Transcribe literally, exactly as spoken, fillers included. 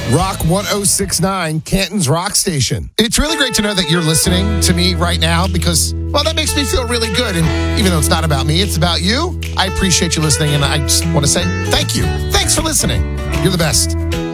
Rock one oh six point nine, Canton's Rock Station. It's really great to know that you're listening to me right now because, well, that makes me feel really good. And even though it's not about me, it's about you. I appreciate you listening, and I just want to say thank you. Thanks for listening. You're the best.